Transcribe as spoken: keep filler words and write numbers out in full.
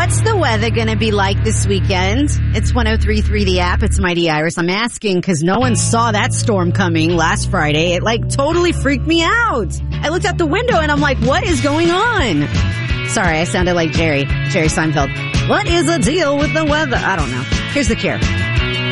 What's the weather going to be like this weekend? It's one oh three point three The App. It's Mighty Iris. I'm asking because no one saw that storm coming last Friday. It like totally freaked me out. I looked out the window and I'm like, what is going on? Sorry, I sounded like Jerry, Jerry Seinfeld. What is the deal with the weather? I don't know. Here's the Cure.